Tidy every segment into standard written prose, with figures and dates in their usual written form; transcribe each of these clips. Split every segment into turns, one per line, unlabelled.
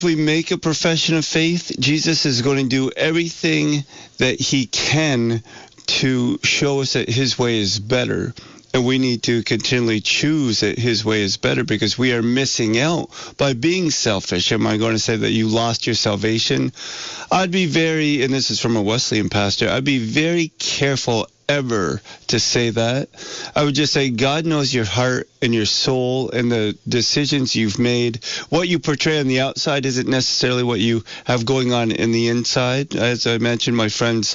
we make a profession of faith, Jesus is going to do everything that he can to show us that his way is better. And we need to continually choose that his way is better, because we are missing out by being selfish. Am I going to say that you lost your salvation? I'd be very, and this is from a Wesleyan pastor, I'd be very careful ever to say that. I would just say God knows your heart and your soul and the decisions you've made. What you portray on the outside isn't necessarily what you have going on in the inside. As I mentioned, my friend's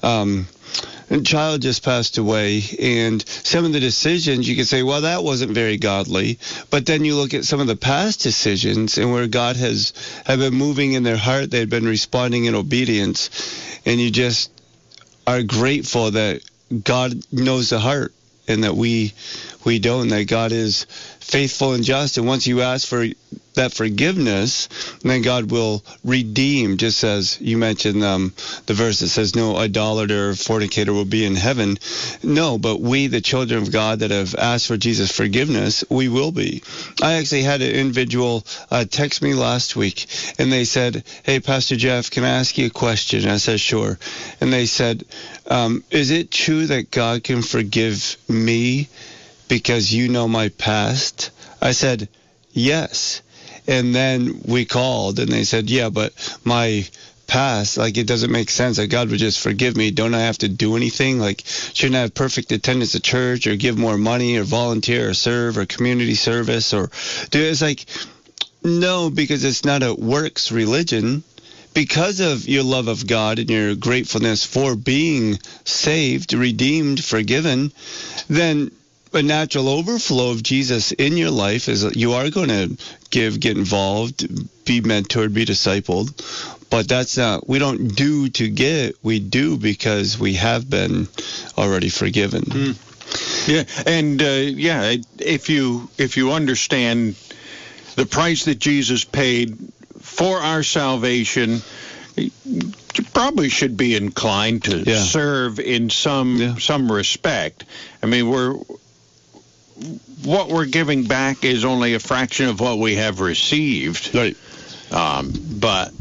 child just passed away, and some of the decisions you could say, well, that wasn't very godly. But then you look at some of the past decisions and where God have been moving in their heart, they've been responding in obedience, and you just are grateful that God knows the heart and that we don't, that God is faithful and just. And once you ask for that forgiveness, then God will redeem, just as you mentioned the verse that says no idolater or fornicator will be in heaven. No, but we, the children of God that have asked for Jesus' forgiveness, we will be. I actually had an individual text me last week, and they said, hey, Pastor Jeff, can I ask you a question? And I said, sure. And they said, is it true that God can forgive me because you know my past? I said, yes. And then we called, and they said, yeah, but my past, like, it doesn't make sense that God would just forgive me. Don't I have to do anything? Like, shouldn't I have perfect attendance at church, or give more money, or volunteer, or serve, or community service, or do? It's like, no, because it's not a works religion. Because of your love of God and your gratefulness for being saved, redeemed, forgiven, then a natural overflow of Jesus in your life is you are going to give, get involved, be mentored, be discipled. But that's not, we don't do to get, we do because we have been already forgiven.
Yeah, and if you understand the price that Jesus paid for our salvation, you probably should be inclined to serve in some respect. I mean, what we're giving back is only a fraction of what we have received.
Right.
But,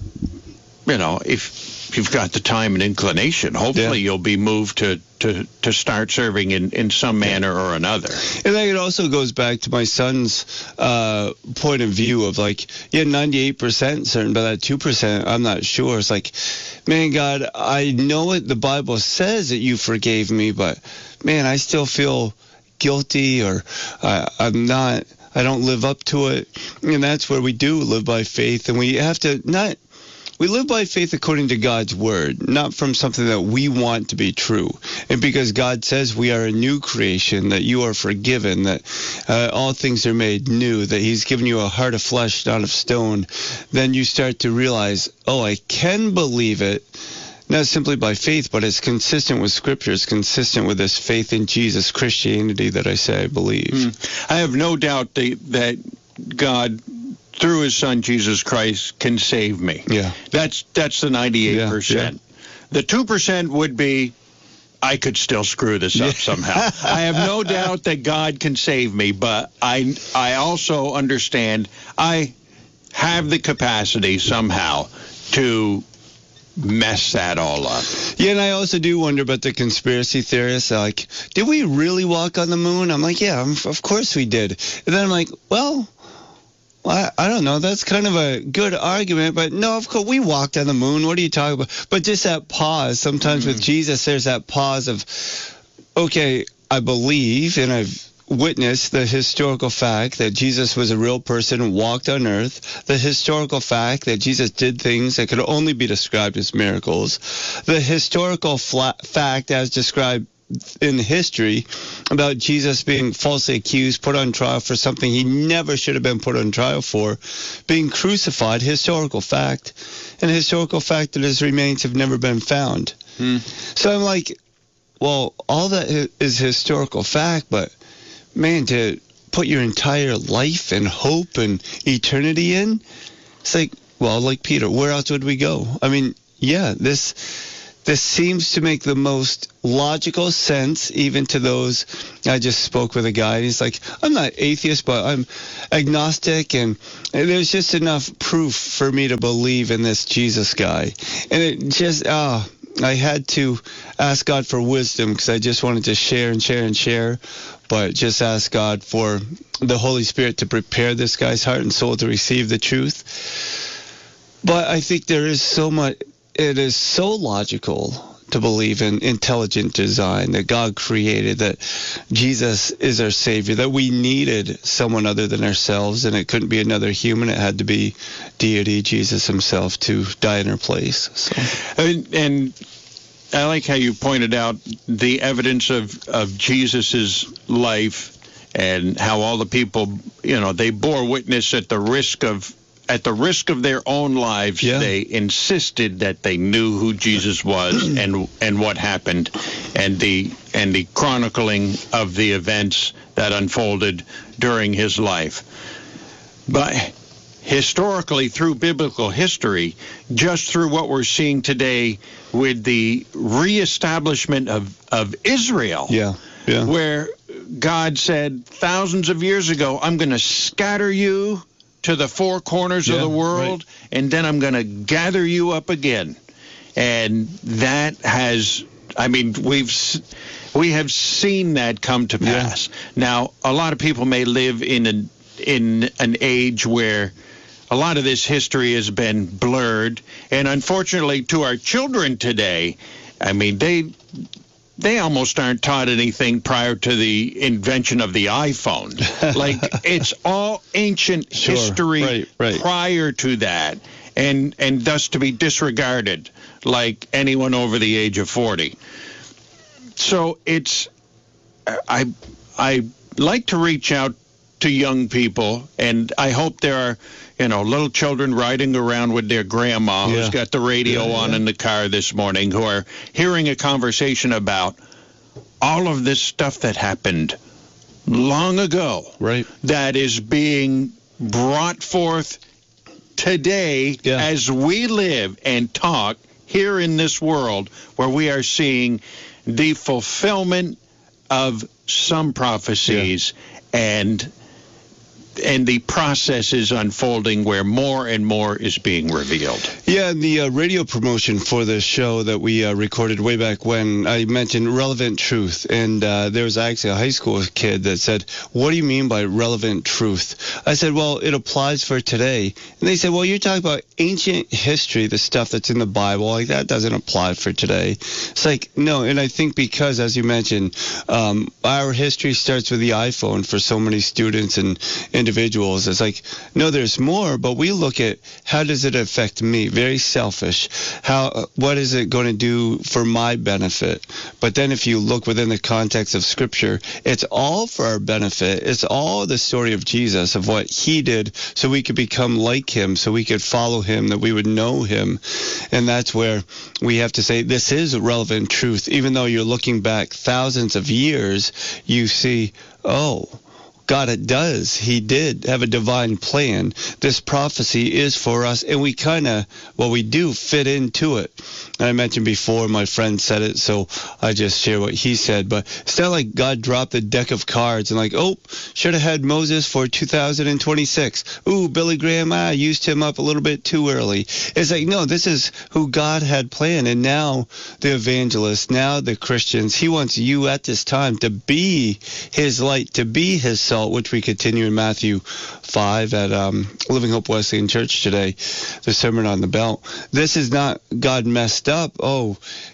if you've got the time and inclination, hopefully you'll be moved to start serving in some manner or another.
And then it also goes back to my son's point of view of 98% certain, but that 2%, I'm not sure. It's like, man, God, I know what the Bible says that you forgave me, but, man, I still feel guilty, or I don't live up to it. And that's where we do live by faith, and we have to we live by faith according to God's word, not from something that we want to be true. And because God says we are a new creation, that you are forgiven, that all things are made new, that he's given you a heart of flesh, not of stone, then you start to realize, oh, I can believe it, not simply by faith, but it's consistent with Scripture. It's consistent with this faith in Jesus, Christianity that I say I believe.
I have no doubt that God, through his Son, Jesus Christ, can save me.
Yeah.
That's the 98%. Yeah. The 2% would be, I could still screw this up somehow. I have no doubt that God can save me, but I also understand I have the capacity somehow to mess that all up.
Yeah, and I also do wonder about the conspiracy theorists. Like, did we really walk on the moon? I'm like, yeah, of course we did. And then I'm like, well, I don't know. That's kind of a good argument, but no, of course we walked on the moon. What are you talking about? But just that pause. Sometimes with Jesus, there's that pause of, okay, I believe, and I've witnessed the historical fact that Jesus was a real person, walked on earth, the historical fact that Jesus did things that could only be described as miracles, the historical fact as described in history about Jesus being falsely accused, put on trial for something he never should have been put on trial for, being crucified, historical fact, and historical fact that his remains have never been found. So I'm like, well, all that is historical fact, but man, to put your entire life and hope and eternity in, it's like, well, like Peter, where else would we go? I mean, yeah, this this seems to make the most logical sense, even to those. I just spoke with a guy, and he's like, I'm not atheist, but I'm agnostic, and there's just enough proof for me to believe in this Jesus guy. And it just, I had to ask God for wisdom, because I just wanted to share and share and share, but just ask God for the Holy Spirit to prepare this guy's heart and soul to receive the truth. But I think there is so much. It is so logical to believe in intelligent design, that God created, that Jesus is our Savior, that we needed someone other than ourselves, and it couldn't be another human. It had to be deity, Jesus himself, to die in our place. So.
And I like how you pointed out the evidence of Jesus's life, and how all the people, they bore witness at the risk of their own lives.
Yeah.
They insisted that they knew who Jesus was and what happened, and the chronicling of the events that unfolded during his life. But historically, through biblical history, just through what we're seeing today with the reestablishment of Israel, where God said thousands of years ago, I'm going to scatter you to the four corners of the world, and then I'm going to gather you up again. And that has, we have seen that come to pass. Now, a lot of people may live in an age where a lot of this history has been blurred, and unfortunately to our children today, they almost aren't taught anything prior to the invention of the iPhone. Like, it's all ancient history prior to that, and thus to be disregarded like anyone over the age of 40. So I like to reach out to young people, and I hope there are little children riding around with their grandma who's got the radio on in the car this morning, who are hearing a conversation about all of this stuff that happened long ago, that is being brought forth today as we live and talk here in this world, where we are seeing the fulfillment of some prophecies, and the process is unfolding where more and more is being revealed.
Yeah, and the radio promotion for the show that we recorded way back when, I mentioned relevant truth. And there was actually a high school kid that said, what do you mean by relevant truth? I said, well, it applies for today. And they said, well, you're talking about ancient history, the stuff that's in the Bible. Like, that doesn't apply for today. It's like, no. And I think because, as you mentioned, our history starts with the iPhone for so many students and individuals. It's like, no, there's more, but we look at how does it affect me? Very selfish. What is it going to do for my benefit? But then if you look within the context of Scripture, it's all for our benefit. It's all the story of Jesus, of what he did so we could become like him, so we could follow him, that we would know him. And that's where we have to say this is relevant truth. Even though you're looking back thousands of years, you see, oh, God, it does. He did have a divine plan. This prophecy is for us, and we we do fit into it. And I mentioned before, my friend said it, so I just share what he said. But it's not like God dropped a deck of cards and like, oh, should have had Moses for 2026. Ooh, Billy Graham, I used him up a little bit too early. It's like, no, this is who God had planned. And now the evangelists, now the Christians, he wants you at this time to be his light, to be his salt, which we continue in Matthew 5 at Living Hope Wesleyan Church today, the Sermon on the Mount. This is not God messed up. Oh,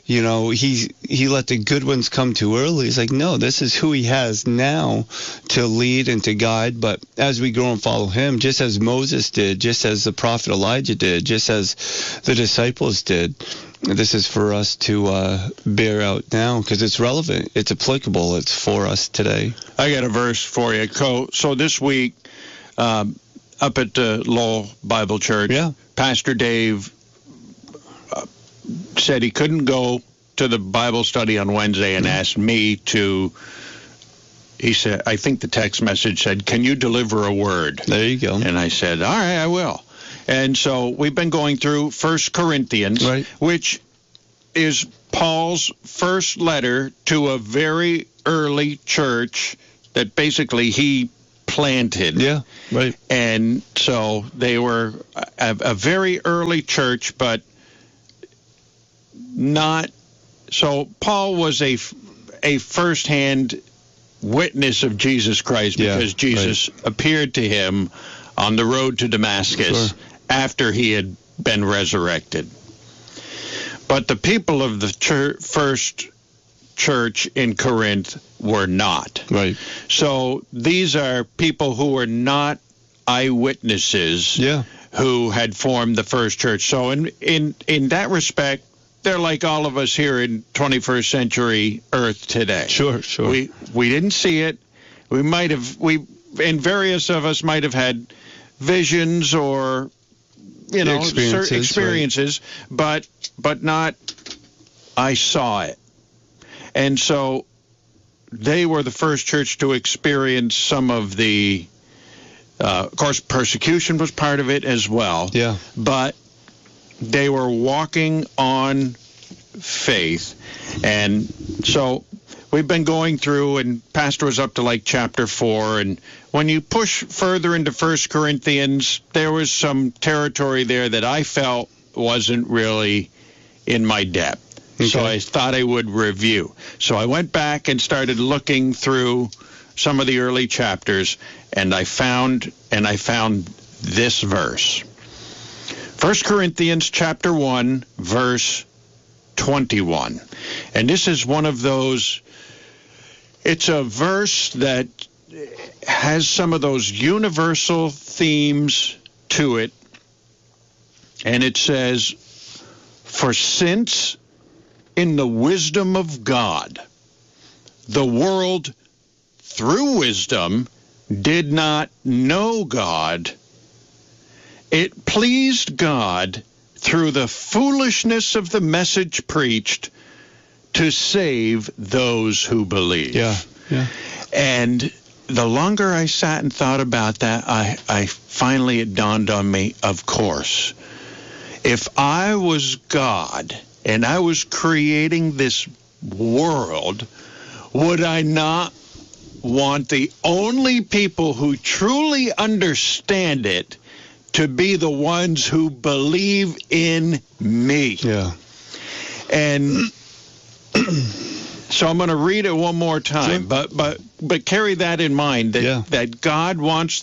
he let the good ones come too early. It's like, no, this is who he has now to lead and to guide. But as we grow and follow him, just as Moses did, just as the prophet Elijah did, just as the disciples did, this is for us to bear out now, because it's relevant, it's applicable, it's for us today.
I got a verse for you. So this week, up at the Lowell Bible Church, Pastor Dave said he couldn't go to the Bible study on Wednesday and asked me to. He said, I think the text message said, can you deliver a word?
There you go.
And I said, all right, I will. And so we've been going through 1 Corinthians, which is Paul's first letter to a very early church that basically he planted.
Yeah, right.
And so they were a very early church, but not. So Paul was a firsthand witness of Jesus Christ because Jesus appeared to him on the road to Damascus after he had been resurrected. But the people of the first church in Corinth were not.
Right.
So these are people who were not eyewitnesses who had formed the first church. So in that respect, they're like all of us here in 21st century Earth today.
Sure.
We didn't see it. And various of us might have had visions or certain experiences, but not I saw it. And so they were the first church to experience some of the, of course, persecution was part of it as well.
Yeah.
But they were walking on faith. And so we've been going through, and Pastor was up to like chapter 4. And when you push further into 1 Corinthians, there was some territory there that I felt wasn't really in my depth. Okay. So I thought I would review. So I went back and started looking through some of the early chapters, and I found this verse. 1 Corinthians chapter 1, verse 21. And this is one of those, it's a verse that has some of those universal themes to it. And it says, "For since in the wisdom of God, the world through wisdom did not know God, it pleased God through the foolishness of the message preached to save those who believe."
Yeah.
And the longer I sat and thought about that, I finally, it dawned on me, of course, if I was God and I was creating this world, would I not want the only people who truly understand it to be the ones who believe in me?
Yeah.
And so I'm going to read it one more time,
sure.
but carry that in mind that God wants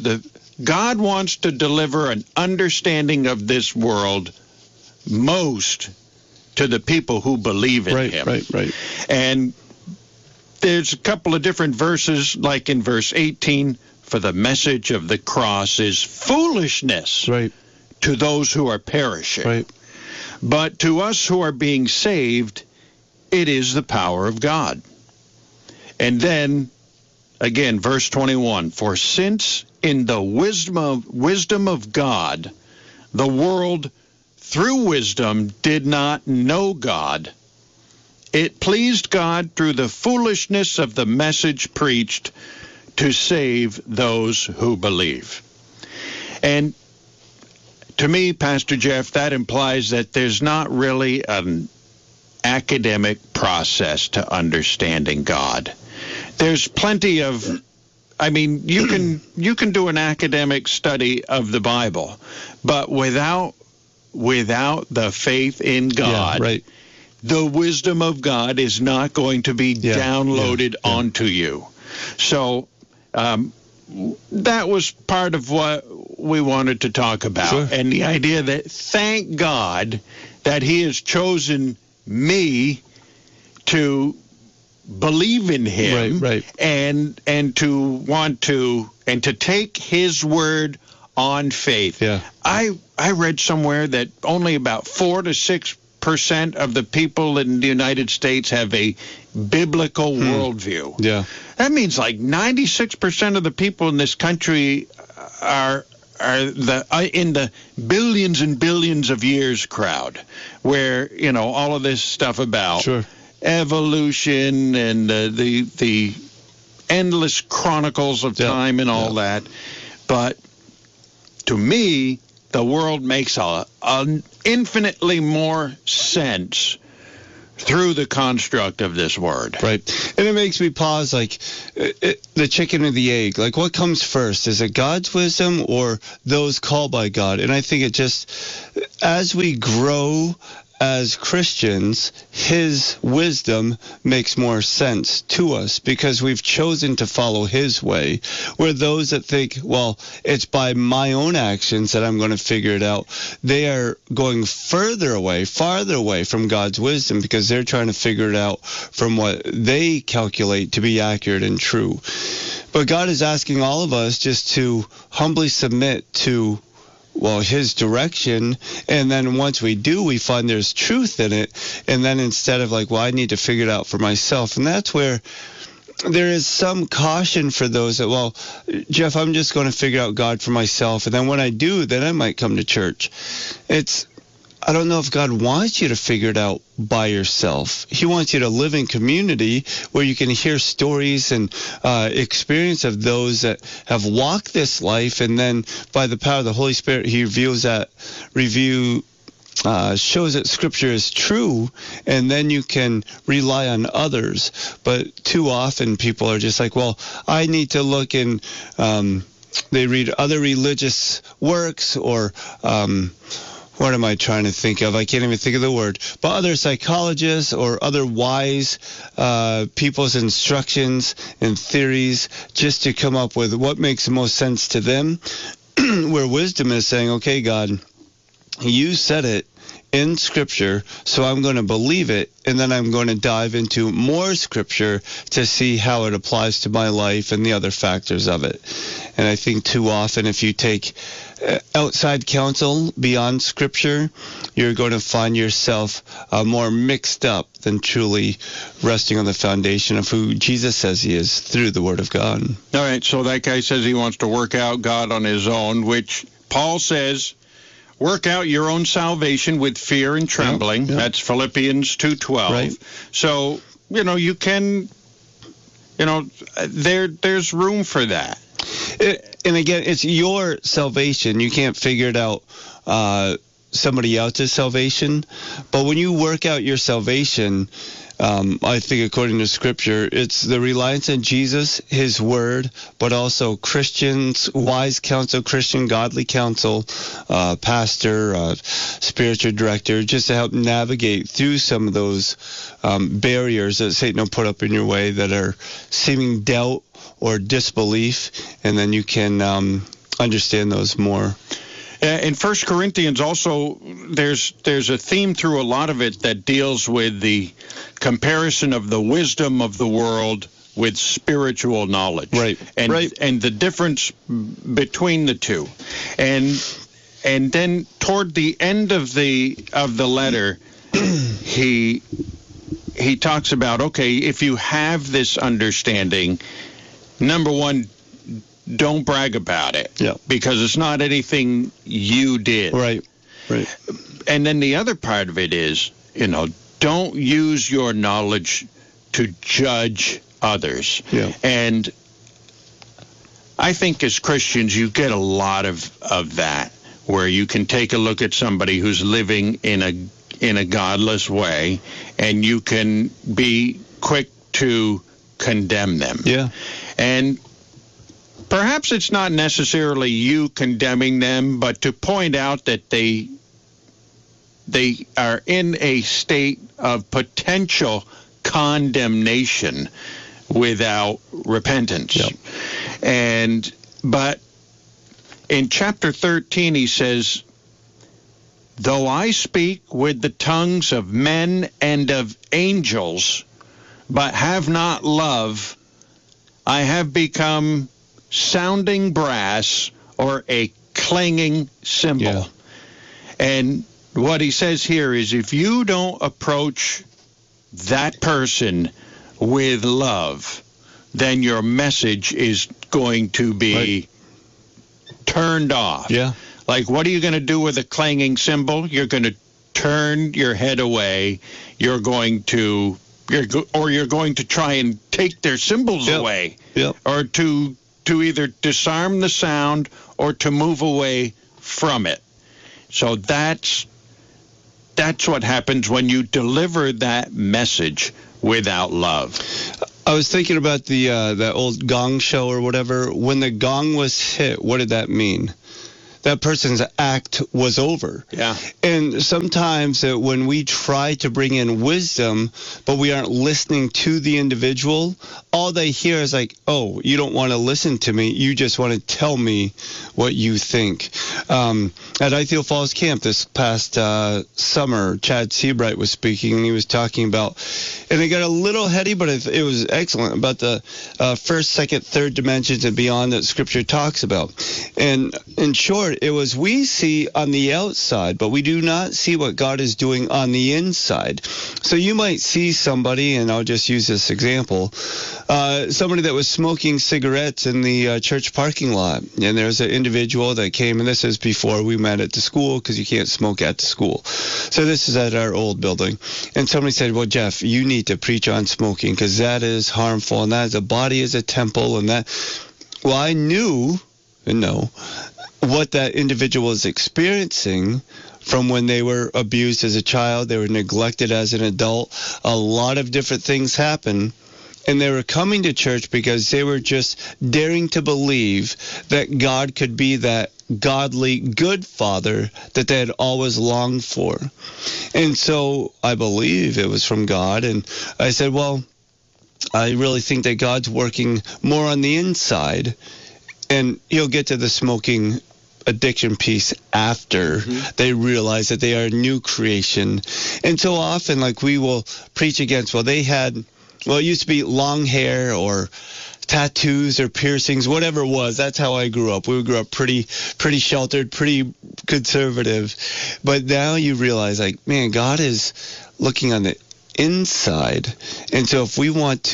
to deliver an understanding of this world most to the people who believe in him.
Right.
And there's a couple of different verses, like in verse 18, "For the message of the cross is foolishness to those who are perishing.
Right.
But to us who are being saved, it is the power of God." And then, again, verse 21, "For since in the wisdom of God, the world through wisdom did not know God, it pleased God through the foolishness of the message preached to save those who believe." And to me, Pastor Jeff, that implies that there's not really an academic process to understanding God. There's plenty of, you can do an academic study of the Bible, but without the faith in God, the wisdom of God is not going to be downloaded onto you. So that was part of what we wanted to talk about.
Sure.
And the idea that thank God that he has chosen me to believe in him and to want to and to take his word on faith.
Yeah.
I read somewhere that only about 4 to 6% of the people in the United States have a biblical worldview.
Yeah.
That means like 96% of the people in this country are in the billions and billions of years crowd, where all of this stuff about evolution and the endless chronicles of time and all that. But to me, the world makes an infinitely more sense through the construct of this word.
Right. And it makes me pause, like, the chicken or the egg. Like, what comes first? Is it God's wisdom or those called by God? And I think it just, as we grow as Christians, his wisdom makes more sense to us because we've chosen to follow his way. Where those that think, well, it's by my own actions that I'm going to figure it out, they are going farther away from God's wisdom because they're trying to figure it out from what they calculate to be accurate and true. But God is asking all of us just to humbly submit to his direction, and then once we do, we find there's truth in it, and then instead of I need to figure it out for myself, and that's where there is some caution for those that, Jeff, I'm just going to figure out God for myself, and then when I do, then I might come to church. I don't know if God wants you to figure it out by yourself. He wants you to live in community where you can hear stories and experience of those that have walked this life, and then by the power of the Holy Spirit, he shows that Scripture is true, and then you can rely on others. But too often people are just like, I need to look in, they read other religious works or what am I trying to think of? I can't even think of the word. But other psychologists or other wise people's instructions and theories just to come up with what makes the most sense to them, where wisdom is saying, okay, God, you said it in Scripture, so I'm going to believe it, and then I'm going to dive into more Scripture to see how it applies to my life and the other factors of it. And I think too often if you take outside counsel beyond Scripture, you're going to find yourself more mixed up than truly resting on the foundation of who Jesus says he is through the Word of God.
All right, so that guy says he wants to work out God on his own, which Paul says, work out your own salvation with fear and trembling. Yep. That's Philippians 2:12.
Right.
So, you can, there's room for that.
And again, it's your salvation. You can't figure it out somebody else's salvation. But when you work out your salvation, I think according to Scripture, it's the reliance on Jesus, his word, but also Christians, wise counsel, Christian godly counsel, pastor, spiritual director, just to help navigate through some of those barriers that Satan will put up in your way that are seeming doubt or disbelief, and then you can understand those more.
In 1 Corinthians also, there's a theme through a lot of it that deals with the comparison of the wisdom of the world with spiritual knowledge.
Right.
And the difference between the two. And then toward the end of the letter, he talks about, okay, if you have this understanding, number one, don't brag about it, because it's not anything you did.
Right.
And then the other part of it is, don't use your knowledge to judge others.
Yeah.
And I think as Christians, you get a lot of that, where you can take a look at somebody who's living in a godless way, and you can be quick to condemn them.
Yeah.
And perhaps it's not necessarily you condemning them, but to point out that they are in a state of potential condemnation without repentance.
Yep.
But in chapter 13, he says, though I speak with the tongues of men and of angels, but have not love, I have become sounding brass or a clanging cymbal.
Yeah.
And what he says here is, if you don't approach that person with love, then your message is going to be turned off.
Yeah.
Like, what are you going to do with a clanging cymbal? You're going to turn your head away. You're going to try and take their cymbals away, or to either disarm the sound or to move away from it. So that's that's what happens when you deliver that message without love.
I was thinking about that old Gong show or whatever. When the gong was hit, what did that mean? That person's act was over.
Yeah.
And sometimes when we try to bring in wisdom, but we aren't listening to the individual, all they hear is like, oh, you don't want to listen to me. You just want to tell me what you think. At Ideal Falls Camp this past summer, Chad Seabright was speaking, and he was talking about, and it got a little heady, but it was excellent, about the first, second, third dimensions and beyond that Scripture talks about. And in short, it was we see on the outside, but we do not see what God is doing on the inside. So you might see somebody, and I'll just use this example, somebody that was smoking cigarettes in the church parking lot. And there's an individual that came, and this is before we met at the school, because you can't smoke at the school. So this is at our old building. And somebody said, well, Jeff, you need to preach on smoking, because that is harmful, and that is, the body is a temple, and that. Well, I knew and know what that individual is experiencing from when they were abused as a child, they were neglected as an adult. A lot of different things happen, and they were coming to church because they were just daring to believe that God could be that godly, good father that they had always longed for. And so I believe it was from God, and I said, well, I really think that God's working more on the inside, and he'll get to the smoking addiction piece after they realize that they are a new creation. And so often, like, we will preach against, well, it used to be long hair or tattoos or piercings, whatever it was. That's how I grew up. We grew up pretty sheltered, pretty conservative. But now you realize, like, man, God is looking on the inside. And so if we want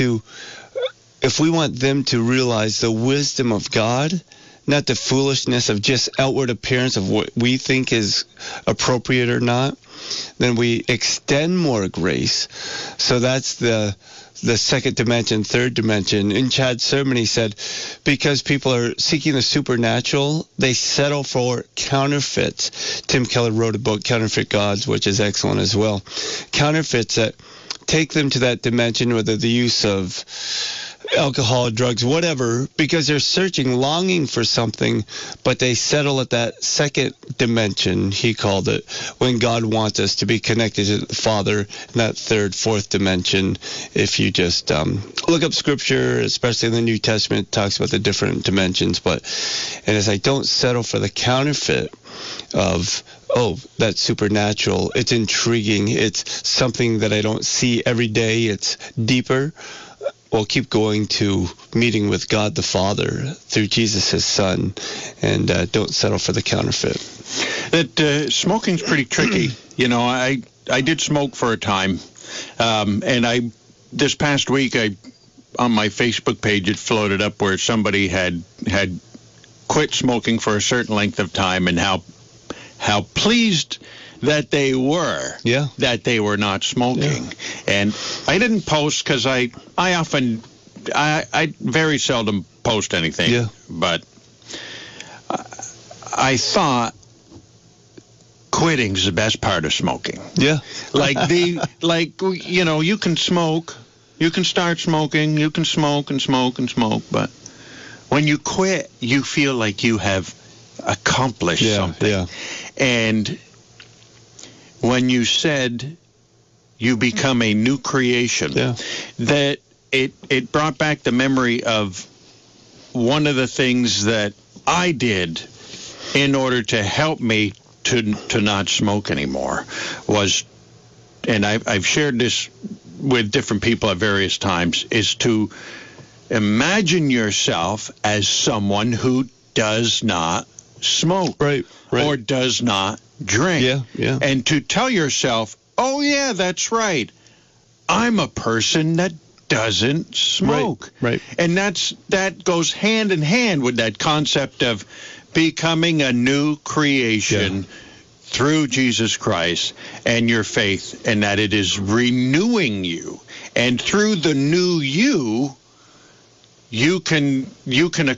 them to realize the wisdom of God, not the foolishness of just outward appearance of what we think is appropriate or not, then we extend more grace. So that's the second dimension, third dimension. In Chad's sermon, he said, because people are seeking the supernatural, they settle for counterfeits. Tim Keller wrote a book, Counterfeit Gods, which is excellent as well. Counterfeits that take them to that dimension, whether the use of alcohol, drugs, whatever, because they're searching, longing for something, but they settle at that second dimension, he called it, when God wants us to be connected to the Father in that third, fourth dimension. If you just look up Scripture, especially in the New Testament, it talks about the different dimensions, and it's like, don't settle for the counterfeit of, oh, that's supernatural, it's intriguing, it's something that I don't see every day, it's deeper. Well, keep going to meeting with God the Father through Jesus, his Son, and don't settle for the counterfeit.
That smoking's pretty tricky. You know, I did smoke for a time, and this past week, on my Facebook page, it floated up where somebody had quit smoking for a certain length of time, and how pleased that they were, that they were not smoking. Yeah. And I didn't post because I very seldom post anything, but I thought quitting's the best part of smoking.
Yeah.
You can smoke, you can start smoking, you can smoke and smoke and smoke, but when you quit, you feel like you have accomplished something. Yeah. And when you said you become a new creation, that it brought back the memory of one of the things that I did in order to help me to not smoke anymore was, and I've shared this with different people at various times, is to imagine yourself as someone who does not smoke or does not drink. And to tell yourself, oh, yeah, that's right, I'm a person that doesn't smoke. And that goes hand in hand with that concept of becoming a new creation through Jesus Christ and your faith, and that it is renewing you. And through the new you can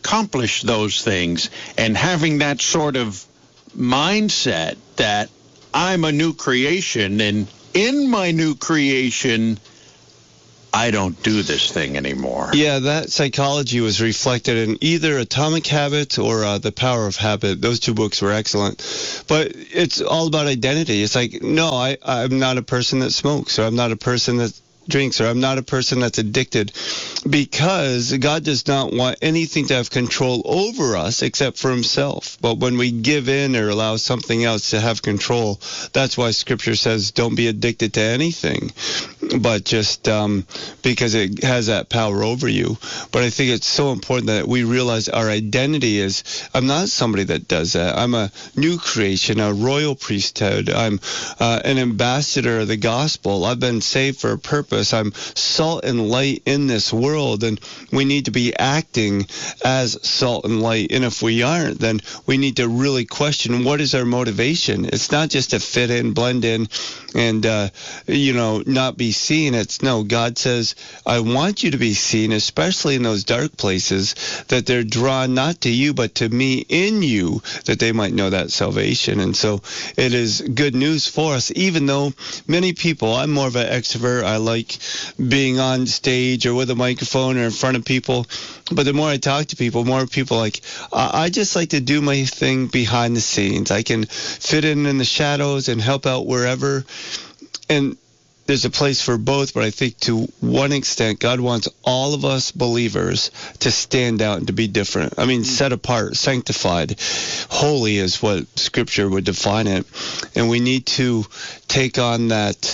accomplish those things. And having that sort of mindset that I'm a new creation, and in my new creation, I don't do this thing anymore.
Yeah, that psychology was reflected in either Atomic Habits or The Power of Habit. Those two books were excellent. But it's all about identity. It's like, no, I'm not a person that smokes, or I'm not a person that drinks, or I'm not a person that's addicted, because God does not want anything to have control over us except for himself. But when we give in or allow something else to have control, that's why Scripture says don't be addicted to anything, but just because it has that power over you. But I think it's so important that we realize our identity is, I'm not somebody that does that. I'm a new creation, a royal priesthood. I'm an ambassador of the gospel. I've been saved for a purpose. I'm salt and light in this world, and we need to be acting as salt and light. And if we aren't, then we need to really question, what is our motivation? It's not just to fit in, blend in, and not be seen. It's no, God says, I want you to be seen, especially in those dark places, that they're drawn not to you but to me in you, that they might know that salvation. And so it is good news for us, even though many people, I'm more of an extrovert, I like being on stage or with a microphone or in front of people, but the more I talk to people, more people like, I just like to do my thing behind the scenes. I can fit in the shadows and help out wherever. And there's a place for both, but I think to one extent, God wants all of us believers to stand out and to be different. I mean, set apart, sanctified, holy is what Scripture would define it. And we need to take on that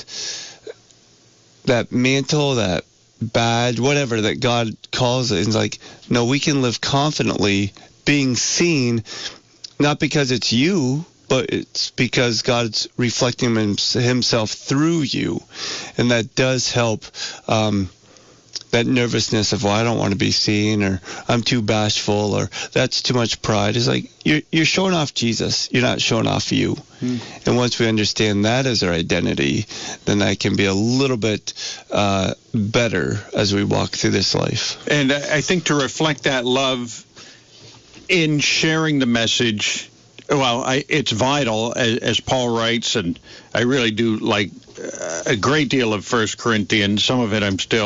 mantle, that badge, whatever that God calls it. It's like, no, we can live confidently being seen, not because it's you, but it's because God's reflecting himself through you. And that does help that nervousness of, well, I don't want to be seen, or I'm too bashful, or that's too much pride. It's like, you're showing off Jesus. You're not showing off you. And once we understand that as our identity, then that can be a little bit better as we walk through this life.
And I think to reflect that love in sharing the message, well, it's vital, as Paul writes, and I really do like a great deal of 1 Corinthians. Some of it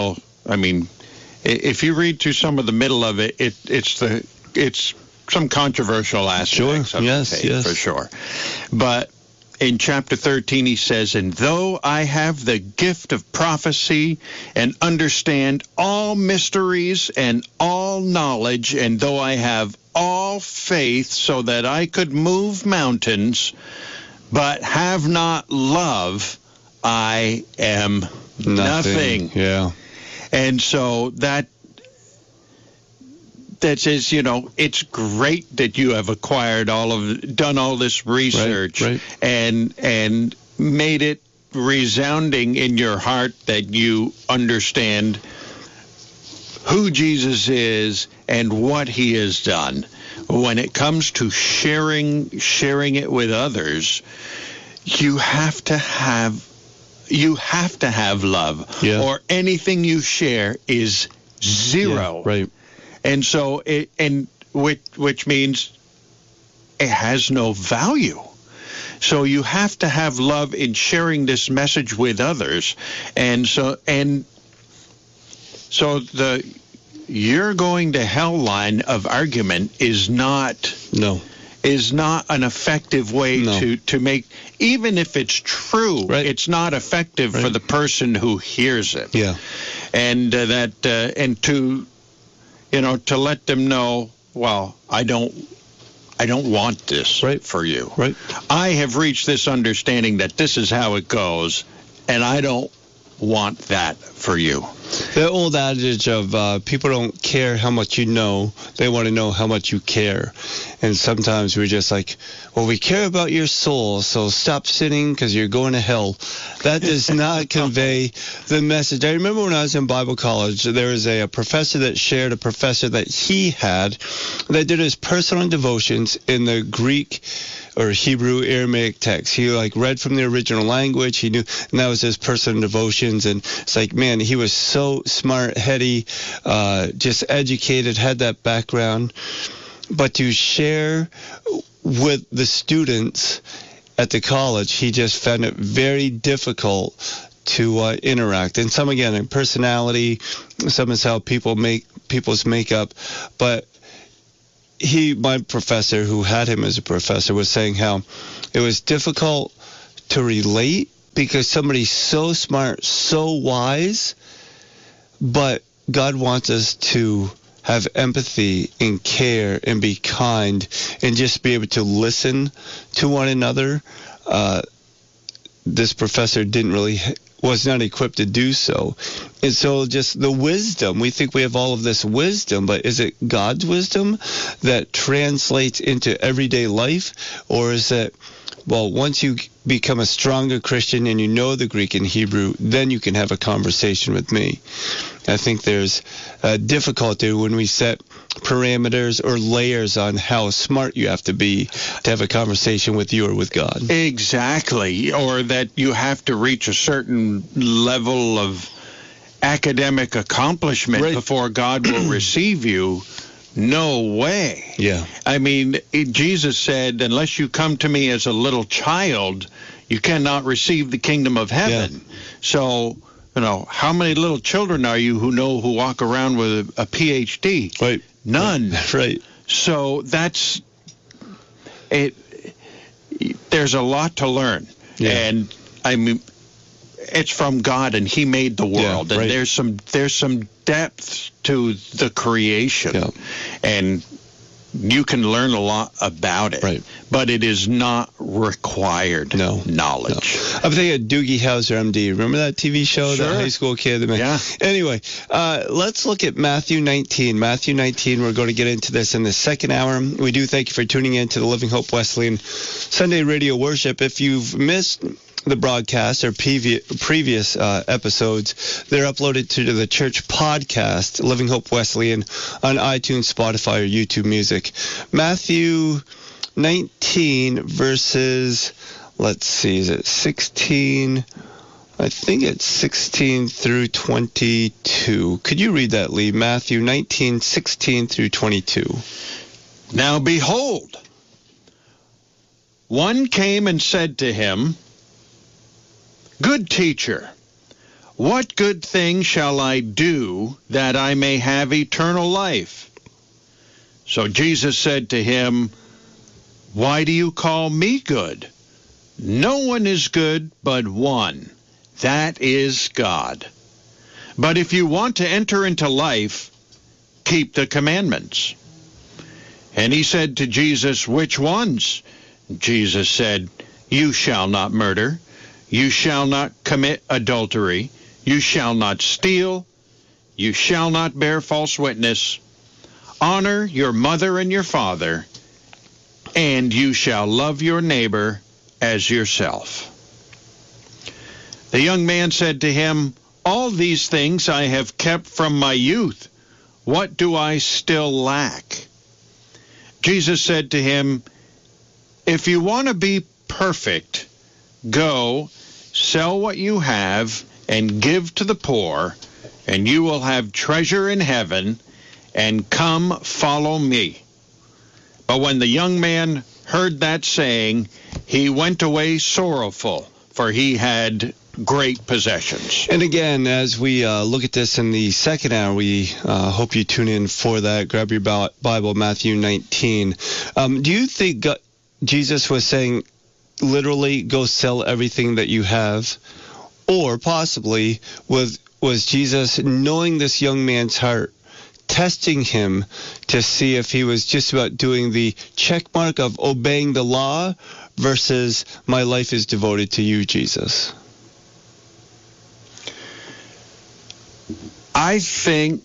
if you read through some of the middle of it, it's some controversial aspects of the faith, for sure. But in chapter 13, he says, and though I have the gift of prophecy and understand all mysteries and all knowledge, and though I have all faith so that I could move mountains, but have not love, I am nothing.
Yeah.
And so that says, it's great that you have done all this research,
right.
and made it resounding in your heart that you understand who Jesus is and what he has done. When it comes to sharing it with others, you have to have love, or anything you share is zero.
Yeah, right.
And so which means it has no value. So you have to have love in sharing this message with others. And so the you're going to hell line of argument is not an effective way to make, even if it's true, it's not effective for the person who hears it.
Yeah.
And and to let them know, well, I don't want this for you.
Right.
I have reached this understanding that this is how it goes, and I don't want that for you.
The old adage of people don't care how much you know, they want to know how much you care. And sometimes we're just like, well, we care about your soul, so stop sinning because you're going to hell. That does not convey the message. I remember when I was in Bible college, there was a professor that shared a professor that he had that did his personal devotions in the Greek or Hebrew Aramaic text. He read from the original language. He knew, and that was his personal devotions. And it's like, man, he was so smart, heady, just educated, had that background. But to share with the students at the college, he just found it very difficult to interact. And some, again, in personality, some is how people's makeup. But my professor, who had him as a professor, was saying how it was difficult to relate because somebody's so smart, so wise, but God wants us to have empathy and care and be kind and just be able to listen to one another. This professor was not equipped to do so. And so just the wisdom, we think we have all of this wisdom, but is it God's wisdom that translates into everyday life? Or is it, well, once you become a stronger Christian and you know the Greek and Hebrew, then you can have a conversation with me? I think there's a difficulty when we set parameters or layers on how smart you have to be to have a conversation with you or with God.
Exactly. Or that you have to reach a certain level of academic accomplishment before God will receive you. No way.
Yeah.
I mean, Jesus said, unless you come to me as a little child, you cannot receive the kingdom of heaven. Yeah. So, how many little children are you who walk around with a PhD?
Right.
None.
Right.
So that's it. There's a lot to learn. Yeah. And I mean, it's from God, and He made the world. Yeah, right. And there's some depth to the creation. Yeah. And you can learn a lot about it. Right. But it is not required knowledge.
No. I'm thinking of Doogie Howser, MD. Remember that TV show,
Sure.
The high school kid?
Yeah.
Anyway, let's look at Matthew 19. Matthew 19, we're going to get into this in the second hour. We do thank you for tuning in to the Living Hope Wesleyan Sunday Radio Worship. If you've missed the broadcast or previous episodes, they're uploaded to the church podcast, Living Hope Wesleyan, on iTunes, Spotify, or YouTube Music. Matthew 19 verses, let's see, is it 16? I think it's 16 through 22. Could you read that, Lee? Matthew 19, 16 through 22.
Now behold, one came and said to him, Good teacher, what good thing shall I do that I may have eternal life? So Jesus said to him, Why do you call me good? No one is good but one, that is God. But if you want to enter into life, keep the commandments. And he said to Jesus, Which ones? Jesus said, You shall not murder. You shall not commit adultery. You shall not steal. You shall not bear false witness. Honor your mother and your father. And you shall love your neighbor as yourself. The young man said to him, All these things I have kept from my youth. What do I still lack? Jesus said to him, If you want to be perfect, go, sell what you have and give to the poor, and you will have treasure in heaven, and come follow me. But when the young man heard that saying, he went away sorrowful, for he had great possessions.
And again, as we look at this in the second hour, we hope you tune in for that. Grab your Bible, Matthew 19. Do you think Jesus was saying, literally, go sell everything that you have? Or possibly was Jesus, knowing this young man's heart, testing him to see if he was just about doing the check mark of obeying the law versus my life is devoted to you, Jesus?
I think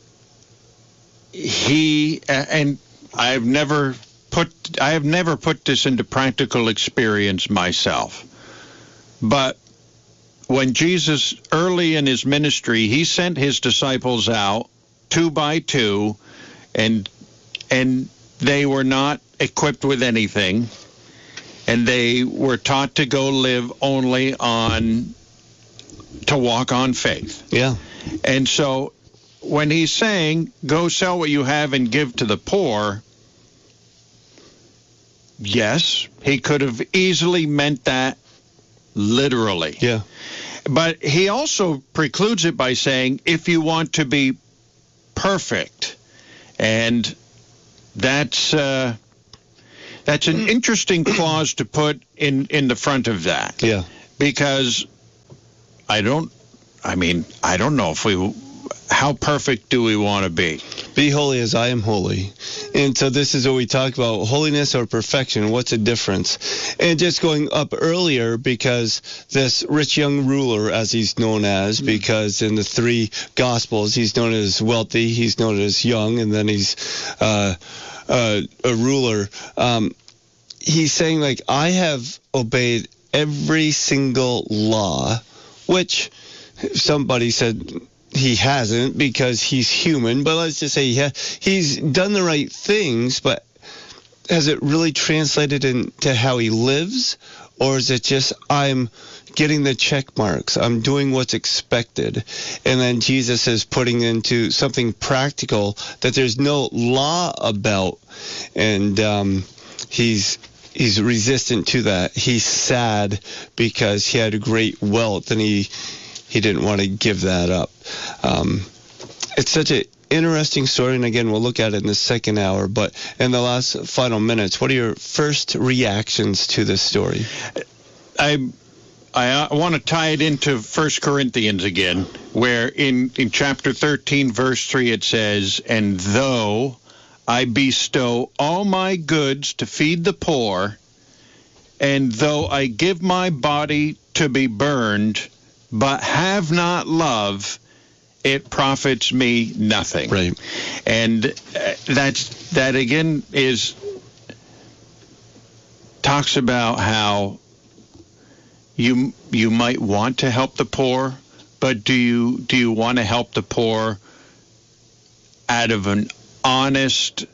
he, and I have never put this into practical experience myself, but when Jesus, early in his ministry, he sent his disciples out 2 by 2, and they were not equipped with anything, and they were taught to go live only to walk on faith.
Yeah.
And so when he's saying, go sell what you have and give to the poor, yes, he could have easily meant that literally.
Yeah.
But he also precludes it by saying, if you want to be perfect. And that's an interesting clause to put in the front of that.
Yeah.
Because I don't know how perfect do we want to be?
Be holy as I am holy. And so this is what we talk about, holiness or perfection. What's the difference? And just going up earlier, because this rich young ruler, as he's known as, because in the three Gospels, he's known as wealthy, he's known as young, and then he's a ruler. He's saying, like, I have obeyed every single law, which somebody said he hasn't because he's human, but let's just say he's done the right things, but has it really translated into how he lives, or is it just I'm getting the check marks, I'm doing what's expected, and then Jesus is putting into something practical that there's no law about, and he's resistant to that. He's sad because he had great wealth and he didn't want to give that up. It's such an interesting story, and again, we'll look at it in the second hour, but in the last final minutes, what are your first reactions to this story?
I want to tie it into 1 Corinthians again, where in chapter 13, verse 3, it says, "And though I bestow all my goods to feed the poor, and though I give my body to be burned, but have not love, it profits me nothing."
Right.
And that again talks about how you might want to help the poor, but do you want to help the poor out of an honest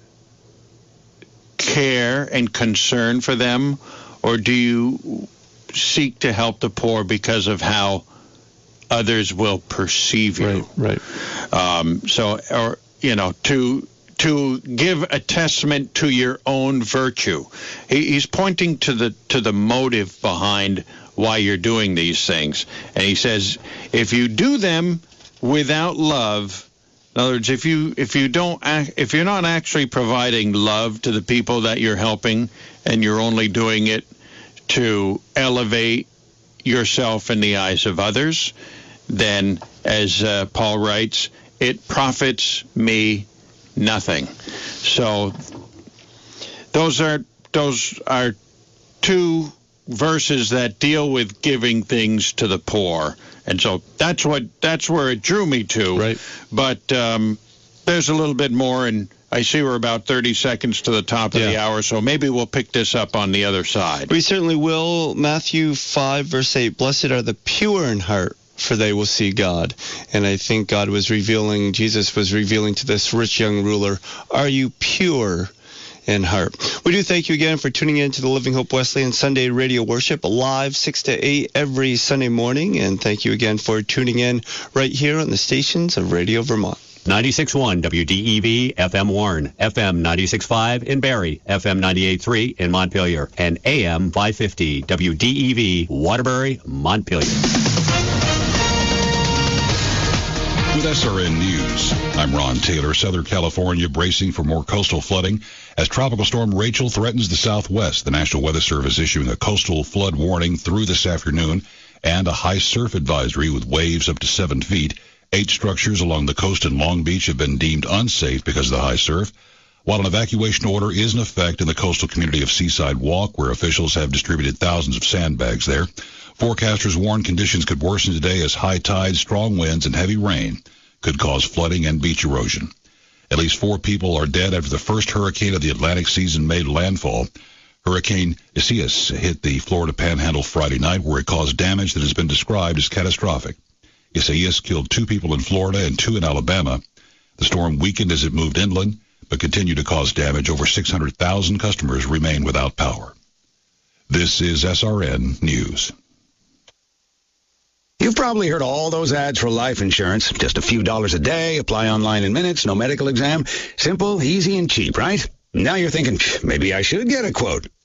care and concern for them, or do you seek to help the poor because of how others will perceive you?
Right.
To give a testament to your own virtue. He's pointing to the motive behind why you're doing these things, and he says, if you do them without love, in other words, if you're not actually providing love to the people that you're helping, and you're only doing it to elevate yourself in the eyes of others, then, as Paul writes, it profits me nothing. So those are two verses that deal with giving things to the poor, and so that's where it drew me to.
Right.
But there's a little bit more, and I see we're about 30 seconds to the top of the hour, so maybe we'll pick this up on the other side.
We certainly will. Matthew 5, verse 8, "Blessed are the pure in heart, for they will see God." And I think Jesus was revealing to this rich young ruler, are you pure in heart? We do thank you again for tuning in to the Living Hope Wesleyan Sunday Radio Worship, live 6 to 8 every Sunday morning. And thank you again for tuning in right here on the stations of Radio Vermont.
96.1 WDEV FM Warren, FM 96.5 in Barrie, FM 98.3 in Montpelier, and AM 550 WDEV Waterbury, Montpelier.
With SRN News, I'm Ron Taylor. Southern California bracing for more coastal flooding as Tropical Storm Rachel threatens the southwest. The National Weather Service issuing a coastal flood warning through this afternoon and a high surf advisory with waves up to 7 feet. 8 structures along the coast in Long Beach have been deemed unsafe because of the high surf, while an evacuation order is in effect in the coastal community of Seaside Walk, where officials have distributed thousands of sandbags there. Forecasters warn conditions could worsen today as high tides, strong winds, and heavy rain could cause flooding and beach erosion. At least 4 people are dead after the first hurricane of the Atlantic season made landfall. Hurricane Isaias hit the Florida Panhandle Friday night, where it caused damage that has been described as catastrophic. Isaias killed 2 people in Florida and 2 in Alabama. The storm weakened as it moved inland, but continued to cause damage. Over 600,000 customers remain without power. This is SRN News.
You've probably heard all those ads for life insurance. Just a few dollars a day, apply online in minutes, no medical exam. Simple, easy, and cheap, right? Now you're thinking, maybe I should get a quote.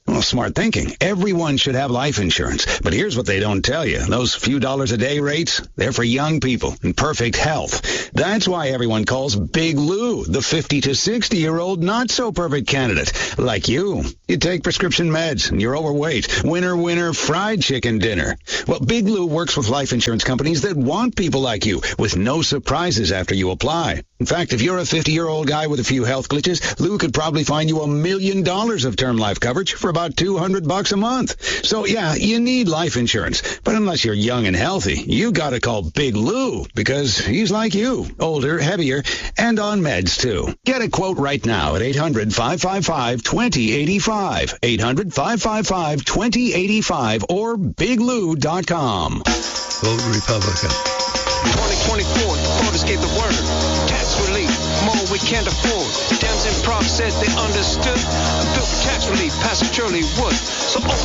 Well, smart thinking. Everyone should have life insurance. But here's what they don't tell you. Those few dollars a day rates, they're for young people in perfect health. That's why everyone calls Big Lou the 50 to 60-year-old not-so-perfect candidate. Like you. You take prescription meds and you're overweight. Winner, fried chicken dinner. Well, Big Lou works with life insurance companies that want people like you with no surprises after you apply. In fact, if you're a 50-year-old guy with a few health glitches, Lou could probably find you $1 million of term life coverage for about $200 a month. So, yeah, you need life insurance. But unless you're young and healthy, you got to call Big Lou because he's like you, older, heavier, and on meds, too. Get a quote right now at 800-555-2085, 800-555-2085, or biglou.com.
Vote Republican.
2024, the voters gave the word. Tax relief, more we can't afford. Dems and Prop said they understood. A bill for tax relief passed Shirley Wood. So open